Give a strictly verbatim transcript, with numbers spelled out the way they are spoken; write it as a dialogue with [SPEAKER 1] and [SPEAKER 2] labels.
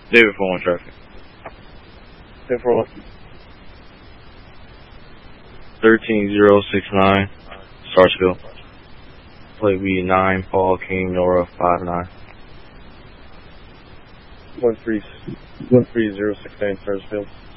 [SPEAKER 1] David four one traffic.
[SPEAKER 2] David four one.
[SPEAKER 1] thirteen zero six nine, Starsville. Plate B nine, Paul King, Nora five nine.
[SPEAKER 2] One three one three zero six nine Starsville.